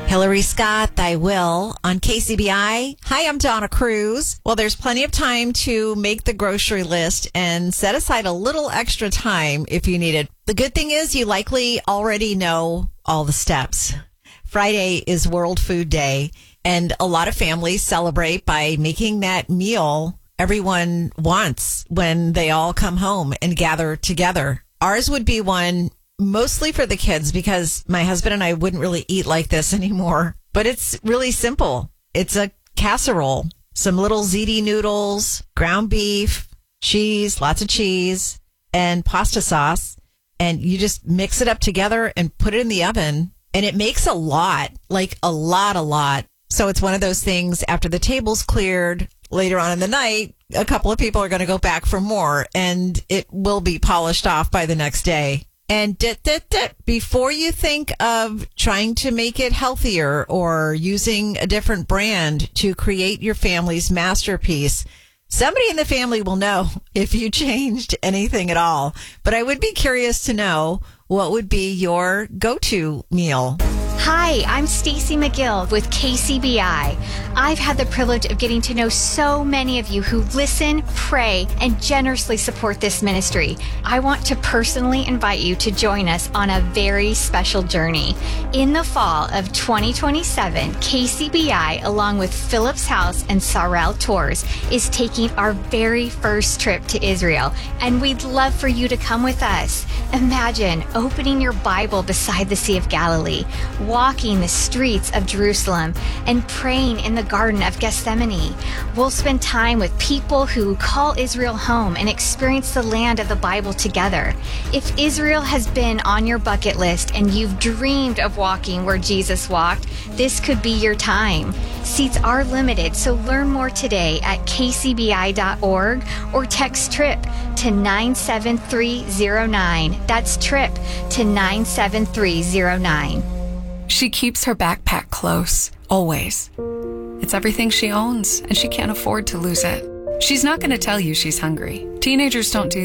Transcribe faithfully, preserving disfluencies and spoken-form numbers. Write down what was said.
Hillary Scott, Thy Will on K C B I. Hi, I'm Donna Cruz. Well, there's plenty of time to make the grocery list and set aside a little extra time if you need it. The good thing is you likely already know all the steps. Friday is World Food Day, and a lot of families celebrate by making that meal everyone wants when they all come home and gather together. Ours would be one mostly for the kids because my husband and I wouldn't really eat like this anymore. But it's really simple. It's a casserole, some little ziti noodles, ground beef, cheese, lots of cheese, and pasta sauce. And you just mix it up together and put it in the oven. And it makes a lot, like a lot, a lot. So it's one of those things after the table's cleared later on in the night, a couple of people are going to go back for more and it will be polished off by the next day. And dit, dit, dit, before you think of trying to make it healthier or using a different brand to create your family's masterpiece, somebody in the family will know if you changed anything at all. But I would be curious to know what would be your go-to meal. Hi, I'm Stacey McGill with K C B I. I've had the privilege of getting to know so many of you who listen, pray, and generously support this ministry. I want to personally invite you to join us on a very special journey. In the fall of twenty twenty-seven, K C B I, along with Phillips House and Sorrel Tours, is taking our very first trip to Israel, and we'd love for you to come with us. Imagine opening your Bible beside the Sea of Galilee, walking the streets of Jerusalem, and praying in the Garden of Gethsemane. We'll spend time with people who call Israel home and experience the land of the Bible together. If Israel has been on your bucket list and you've dreamed of walking where Jesus walked, this could be your time. Seats are limited, so learn more today at k c b i dot org or text TRIP to nine seven three zero nine. That's TRIP to nine seven three zero nine. She keeps her backpack close, always. It's everything she owns, and she can't afford to lose it. She's not going to tell you she's hungry. Teenagers don't do